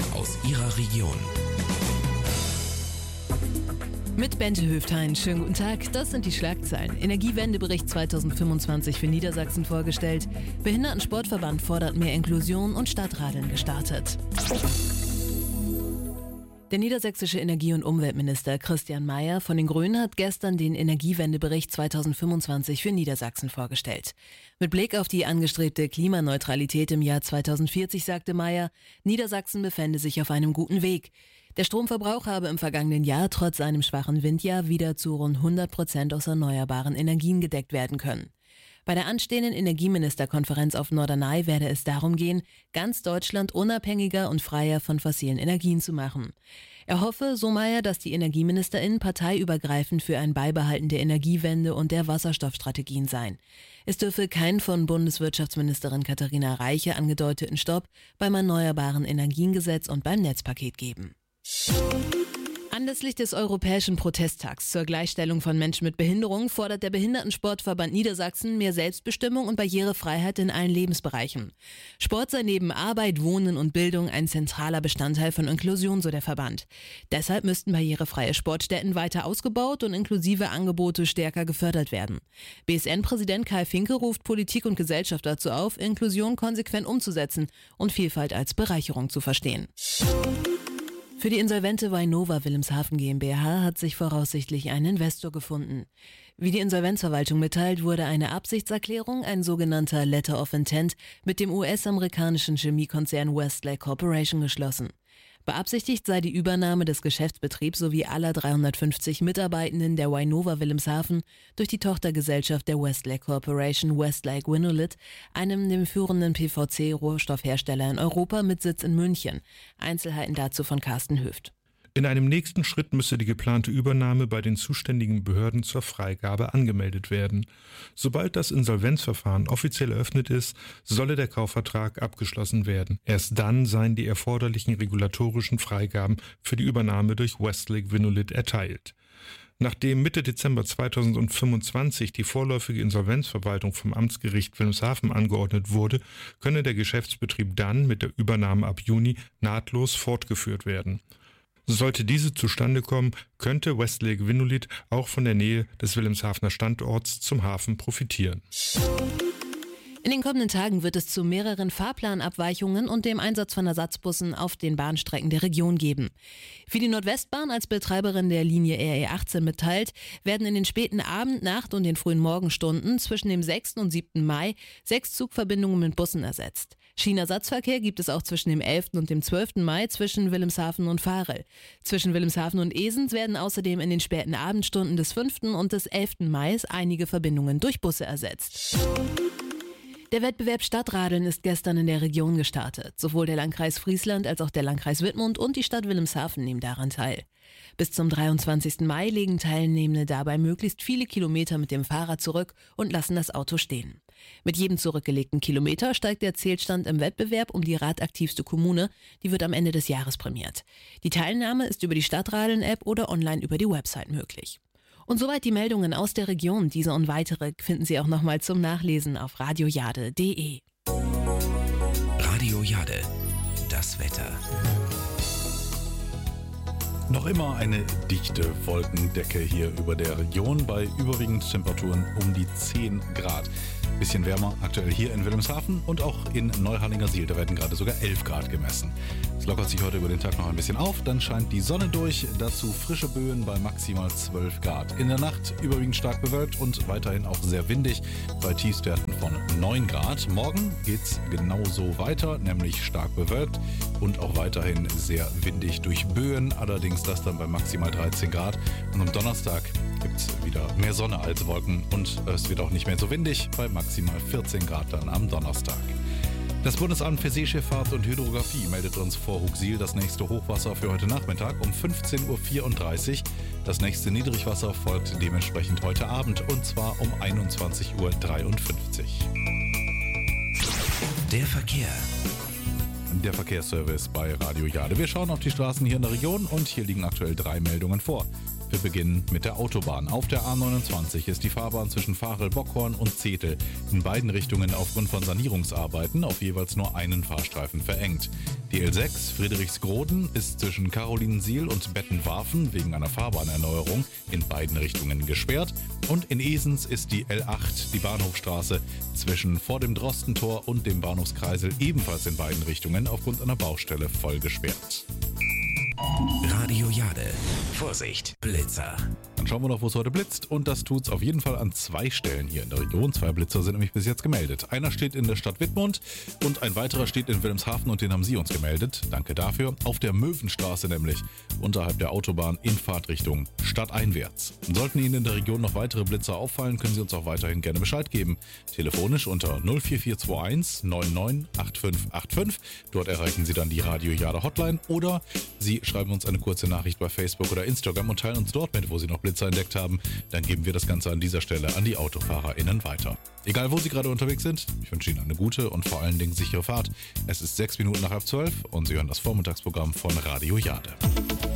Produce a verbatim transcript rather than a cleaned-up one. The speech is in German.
aus Ihrer Region. Mit Bente Höftein, schönen guten Tag. Das sind die Schlagzeilen. Energiewendebericht zweitausendfünfundzwanzig für Niedersachsen vorgestellt. Behindertensportverband fordert mehr Inklusion und Stadtradeln gestartet. Der niedersächsische Energie- und Umweltminister Christian Mayer von den Grünen hat gestern den Energiewendebericht zweitausendfünfundzwanzig für Niedersachsen vorgestellt. Mit Blick auf die angestrebte Klimaneutralität im Jahr zweitausendvierzig sagte Mayer, Niedersachsen befände sich auf einem guten Weg. Der Stromverbrauch habe im vergangenen Jahr trotz einem schwachen Windjahr wieder zu rund hundert Prozent aus erneuerbaren Energien gedeckt werden können. Bei der anstehenden Energieministerkonferenz auf Norderney werde es darum gehen, ganz Deutschland unabhängiger und freier von fossilen Energien zu machen. Er hoffe, so Mayer, dass die EnergieministerInnen parteiübergreifend für ein Beibehalten der Energiewende und der Wasserstoffstrategien seien. Es dürfe keinen von Bundeswirtschaftsministerin Katharina Reiche angedeuteten Stopp beim Erneuerbaren Energiengesetz und beim Netzpaket geben. Anlässlich des Europäischen Protesttags zur Gleichstellung von Menschen mit Behinderung fordert der Behindertensportverband Niedersachsen mehr Selbstbestimmung und Barrierefreiheit in allen Lebensbereichen. Sport sei neben Arbeit, Wohnen und Bildung ein zentraler Bestandteil von Inklusion, so der Verband. Deshalb müssten barrierefreie Sportstätten weiter ausgebaut und inklusive Angebote stärker gefördert werden. B S N-Präsident Kai Finke ruft Politik und Gesellschaft dazu auf, Inklusion konsequent umzusetzen und Vielfalt als Bereicherung zu verstehen. Für die insolvente Weinova Wilhelmshaven GmbH hat sich voraussichtlich ein Investor gefunden. Wie die Insolvenzverwaltung mitteilt, wurde eine Absichtserklärung, ein sogenannter Letter of Intent, mit dem U S-amerikanischen Chemiekonzern Westlake Corporation geschlossen. Beabsichtigt sei die Übernahme des Geschäftsbetriebs sowie aller dreihundertfünfzig Mitarbeitenden der Weinova Wilhelmshaven durch die Tochtergesellschaft der Westlake Corporation Westlake Vinnolit, einem dem führenden P V C-Rohstoffhersteller in Europa mit Sitz in München. Einzelheiten dazu von Carsten Höft. In einem nächsten Schritt müsse die geplante Übernahme bei den zuständigen Behörden zur Freigabe angemeldet werden. Sobald das Insolvenzverfahren offiziell eröffnet ist, solle der Kaufvertrag abgeschlossen werden. Erst dann seien die erforderlichen regulatorischen Freigaben für die Übernahme durch Westlake Vinnolit erteilt. Nachdem Mitte Dezember zweitausendfünfundzwanzig die vorläufige Insolvenzverwaltung vom Amtsgericht Wilhelmshaven angeordnet wurde, könne der Geschäftsbetrieb dann mit der Übernahme ab Juni nahtlos fortgeführt werden. Sollte diese zustande kommen, könnte Westlake Vinnolit auch von der Nähe des Wilhelmshavener Standorts zum Hafen profitieren. In den kommenden Tagen wird es zu mehreren Fahrplanabweichungen und dem Einsatz von Ersatzbussen auf den Bahnstrecken der Region geben. Wie die Nordwestbahn als Betreiberin der Linie R E achtzehn mitteilt, werden in den späten Abend-, Nacht- und den frühen Morgenstunden zwischen dem sechsten und siebten Mai sechs Zugverbindungen mit Bussen ersetzt. Schienenersatzverkehr gibt es auch zwischen dem elften und dem zwölften Mai zwischen Wilhelmshaven und Varel. Zwischen Wilhelmshaven und Esens werden außerdem in den späten Abendstunden des fünften und des elften Mai einige Verbindungen durch Busse ersetzt. Der Wettbewerb Stadtradeln ist gestern in der Region gestartet. Sowohl der Landkreis Friesland als auch der Landkreis Wittmund und die Stadt Wilhelmshaven nehmen daran teil. Bis zum dreiundzwanzigsten Mai legen Teilnehmende dabei möglichst viele Kilometer mit dem Fahrrad zurück und lassen das Auto stehen. Mit jedem zurückgelegten Kilometer steigt der Zählstand im Wettbewerb um die radaktivste Kommune. Die wird am Ende des Jahres prämiert. Die Teilnahme ist über die Stadtradeln-App oder online über die Website möglich. Und soweit die Meldungen aus der Region. Diese und weitere finden Sie auch nochmal zum Nachlesen auf radiojade punkt de. Radio Jade, das Wetter. Noch immer eine dichte Wolkendecke hier über der Region bei überwiegend Temperaturen um die zehn Grad. Bisschen wärmer aktuell hier in Wilhelmshaven und auch in Neuharlingersiel. Da werden gerade sogar elf Grad gemessen. Es lockert sich heute über den Tag noch ein bisschen auf, dann scheint die Sonne durch, dazu frische Böen bei maximal zwölf Grad. In der Nacht überwiegend stark bewölkt und weiterhin auch sehr windig bei Tiefstwerten von neun Grad. Morgen geht's genauso weiter, nämlich stark bewölkt und auch weiterhin sehr windig durch Böen, allerdings das dann bei maximal dreizehn Grad. Und am Donnerstag gibt's wieder mehr Sonne als Wolken und es wird auch nicht mehr so windig bei maximal vierzehn Grad dann am Donnerstag. Das Bundesamt für Seeschifffahrt und Hydrographie meldet uns vor Huxil das nächste Hochwasser für heute Nachmittag um fünfzehn Uhr vierunddreißig. Das nächste Niedrigwasser folgt dementsprechend heute Abend und zwar um einundzwanzig Uhr dreiundfünfzig. Der Verkehr. Der Verkehrsservice bei Radio Jade. Wir schauen auf die Straßen hier in der Region und hier liegen aktuell drei Meldungen vor. Wir beginnen mit der Autobahn. Auf der A neunundzwanzig ist die Fahrbahn zwischen Varel-Bockhorn und Zetel in beiden Richtungen aufgrund von Sanierungsarbeiten auf jeweils nur einen Fahrstreifen verengt. Die L sechs Friedrichsgroden ist zwischen Carolinensiel und Bettenwarfen wegen einer Fahrbahnerneuerung in beiden Richtungen gesperrt. Und in Esens ist die L acht, die Bahnhofstraße, zwischen vor dem Drostentor und dem Bahnhofskreisel ebenfalls in beiden Richtungen aufgrund einer Baustelle voll gesperrt. Radio Jade. Vorsicht, Blitzer. Dann schauen wir noch, wo es heute blitzt. Und das tut's auf jeden Fall an zwei Stellen hier in der Region. Zwei Blitzer sind nämlich bis jetzt gemeldet. Einer steht in der Stadt Wittmund und ein weiterer steht in Wilhelmshaven und den haben Sie uns gemeldet. Danke dafür. Auf der Möwenstraße nämlich, unterhalb der Autobahn in Fahrtrichtung stadteinwärts. Und sollten Ihnen in der Region noch weitere Blitzer auffallen, können Sie uns auch weiterhin gerne Bescheid geben. Telefonisch unter null vier vier zwei eins neun neun acht fünf acht fünf. Dort erreichen Sie dann die Radio Jade Hotline oder Sie schreiben uns eine kurze Nachricht bei Facebook oder Instagram und teilen uns dort mit, wo Sie noch Blitzer entdeckt haben. Dann geben wir das Ganze an dieser Stelle an die AutofahrerInnen weiter. Egal, wo Sie gerade unterwegs sind, ich wünsche Ihnen eine gute und vor allen Dingen sichere Fahrt. Es ist sechs Minuten nach halb zwölf und Sie hören das Vormittagsprogramm von Radio Jade.